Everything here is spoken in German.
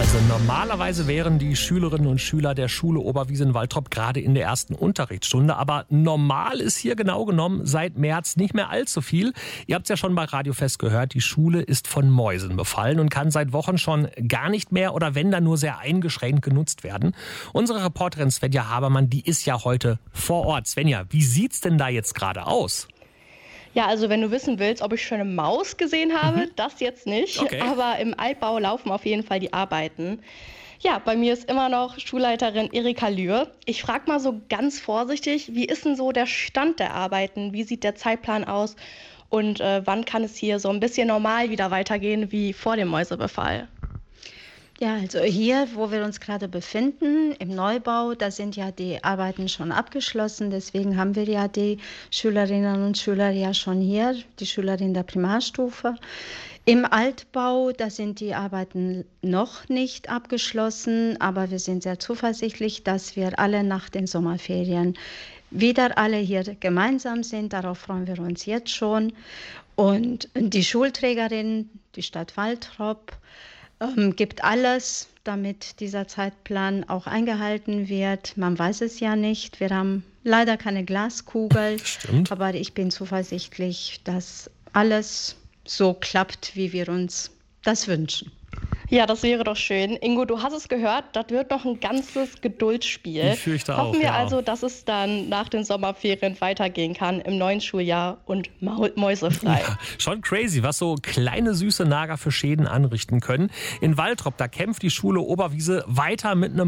Also normalerweise wären die Schülerinnen und Schüler der Schule Oberwiese in Waltrop gerade in der ersten Unterrichtsstunde. Aber normal ist hier genau genommen seit März nicht mehr allzu viel. Ihr habt es ja schon bei Radio Fest gehört, die Schule ist von Mäusen befallen und kann seit Wochen schon gar nicht mehr oder wenn dann nur sehr eingeschränkt genutzt werden. Unsere Reporterin Svenja Habermann, die ist ja heute vor Ort. Svenja, wie sieht's denn da jetzt gerade aus? Ja, also wenn du wissen willst, ob ich schon eine Maus gesehen habe, das jetzt nicht. Okay. Aber im Altbau laufen auf jeden Fall die Arbeiten. Ja, bei mir ist immer noch Schulleiterin Erika Lühr. Ich frage mal so ganz vorsichtig, wie ist denn so der Stand der Arbeiten? Wie sieht der Zeitplan aus? Und wann kann es hier so ein bisschen normal wieder weitergehen wie vor dem Mäusebefall? Ja, also hier, wo wir uns gerade befinden, im Neubau, da sind ja die Arbeiten schon abgeschlossen. Deswegen haben wir ja die Schülerinnen und Schüler ja schon hier, die Schülerinnen der Primarstufe. Im Altbau, da sind die Arbeiten noch nicht abgeschlossen, aber wir sind sehr zuversichtlich, dass wir alle nach den Sommerferien wieder alle hier gemeinsam sind. Darauf freuen wir uns jetzt schon. Und die Schulträgerin, die Stadt Waltrop, gibt alles, damit dieser Zeitplan auch eingehalten wird. Man weiß es ja nicht. Wir haben leider keine Glaskugel. Stimmt. Aber ich bin zuversichtlich, dass alles so klappt, wie wir uns das wünschen. Ja, das wäre doch schön. Ingo, du hast es gehört, das wird noch ein ganzes Geduldsspiel. Ich fürchte auch, Hoffen wir ja. also, dass es dann nach den Sommerferien weitergehen kann im neuen Schuljahr und mäusefrei. Ja, schon crazy, was so kleine süße Nager für Schäden anrichten können. In Waltrop, da kämpft die Schule Oberwiese weiter mit einem